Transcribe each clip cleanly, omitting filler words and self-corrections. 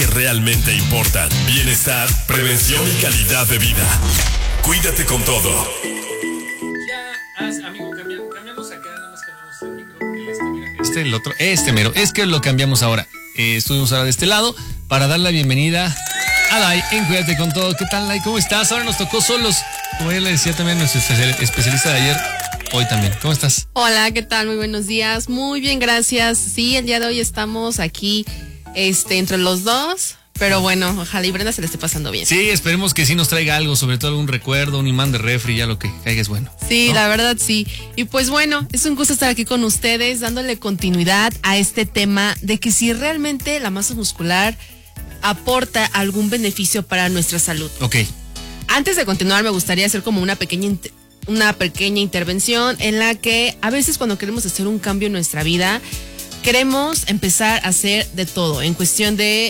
realmente importan: bienestar, prevención y calidad de vida. Cuídate con todo. Amigo, cambiamos acá, nada más cambiamos el micro. El otro, mero, es que lo cambiamos ahora. Estuvimos ahora de este lado para dar la bienvenida a Lai en Cuídate con Todo. ¿Qué tal, Lai? ¿Cómo estás? Ahora nos tocó solos, como ya le decía también nuestro especialista de ayer, hoy también. ¿Cómo estás? Hola, ¿qué tal? Muy buenos días. Muy bien, gracias. Sí, el día de hoy estamos aquí entre los dos. Pero bueno, ojalá y Brenda se le esté pasando bien. Sí, esperemos que sí nos traiga algo, sobre todo algún recuerdo, un imán de refri, ya lo que caiga es bueno. Sí, ¿no? La verdad sí. Y pues bueno, es un gusto estar aquí con ustedes, dándole continuidad a este tema de que si realmente la masa muscular aporta algún beneficio para nuestra salud. Ok. Antes de continuar, me gustaría hacer como una pequeña intervención en la que a veces cuando queremos hacer un cambio en nuestra vida, queremos empezar a hacer de todo, en cuestión de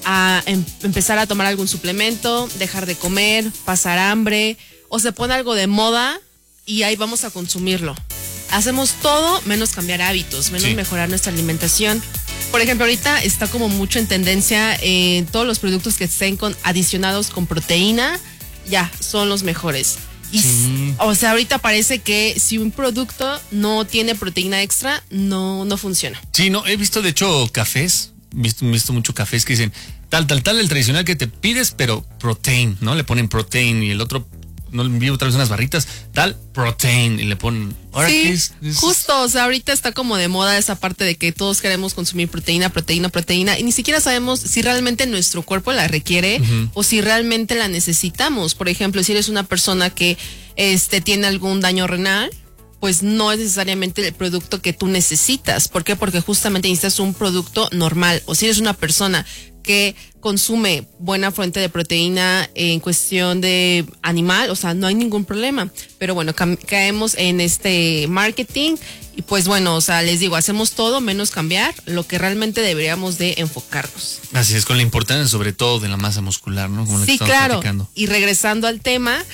empezar a tomar algún suplemento, dejar de comer, pasar hambre, o se pone algo de moda y ahí vamos a consumirlo. Hacemos todo menos cambiar hábitos, menos mejorar nuestra alimentación. Por ejemplo, ahorita está como mucho en tendencia todos los productos que estén adicionados con proteína, ya son los mejores. Y, o sea, ahorita parece que si un producto no tiene proteína extra, no funciona. Sí, no, he visto de hecho cafés. Visto mucho cafés que dicen tal, el tradicional que te pides, pero protein, ¿no? Le ponen protein y el otro, no le envío otra vez unas barritas, tal, protein, y le ponen... ¿Ahora sí, qué es? Justo, o sea, ahorita está como de moda esa parte de que todos queremos consumir proteína, y ni siquiera sabemos si realmente nuestro cuerpo la requiere o si realmente la necesitamos. Por ejemplo, si eres una persona que tiene algún daño renal, pues no es necesariamente el producto que tú necesitas. ¿Por qué? Porque justamente necesitas un producto normal. O si eres una persona que consume buena fuente de proteína en cuestión de animal, o sea, no hay ningún problema. Pero bueno, caemos en este marketing y pues bueno, o sea, les digo, hacemos todo menos cambiar lo que realmente deberíamos de enfocarnos. Así es, con la importancia sobre todo de la masa muscular, ¿no? Como sí, claro. Platicando. Y regresando al tema...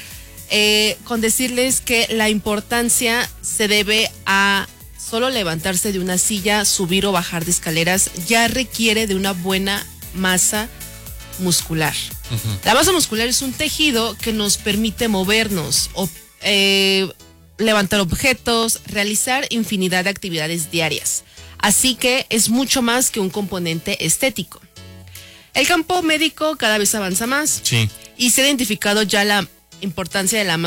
con decirles que la importancia se debe a solo levantarse de una silla, subir o bajar de escaleras, ya requiere de una buena masa muscular. La masa muscular es un tejido que nos permite movernos, levantar objetos, realizar infinidad de actividades diarias. Así que es mucho más que un componente estético. El campo médico cada vez avanza más y se ha identificado ya la importancia de la